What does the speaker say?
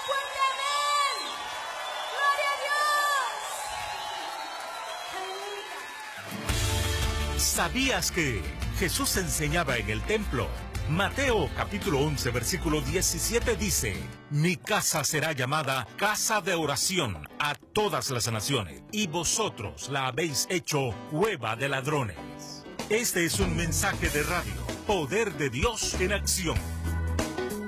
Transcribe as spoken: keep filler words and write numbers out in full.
fuerte amén. ¡Gloria a Dios! ¡Aleluya! ¿Sabías que Jesús enseñaba en el templo? Mateo capítulo once versículo diecisiete dice: mi casa será llamada casa de oración a todas las naciones, y vosotros la habéis hecho cueva de ladrones. Este es un mensaje de radio, Poder de Dios en acción.